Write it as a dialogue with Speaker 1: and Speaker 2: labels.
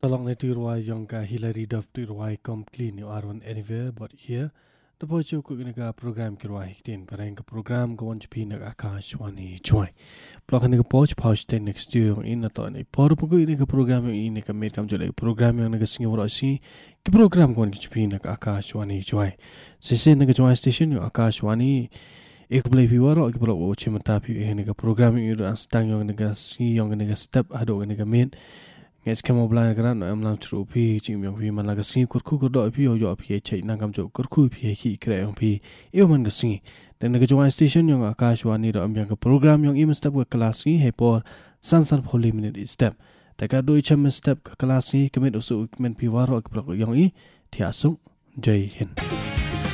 Speaker 1: Talong na tiruay yung ka Hillary Duff tiruay complete ni Arwan anywhere but here the boy ko ka program kiruay hitin parang ka program ko wanch pi nag Akashwani joy block ni ka poch pouch ten next year yung in na to ni por po ko ini ka program yung ini ka made kam jolay program yung nagasingi wala si ki program ko wanch pi nag Akashwani joy sisi nag joy station yung Akashwani ek play pi waro ek block wo chimata pi ini ka program yung astang yung nagasingi yung step ado yung main Nges kemo blind gran no am lam tru pi chim yong pi man la gasing kur khu kur do pi yo pi chei na kam jo kur khu pi ki kre yong pi e man gasing den ga jwa station yong Akashwani ro am yang ka program yong im step ka class ni he por san 40 minute step ta ka do cham step ka class ni kemet usu kemet pi waro ka yong i thia sung jai hin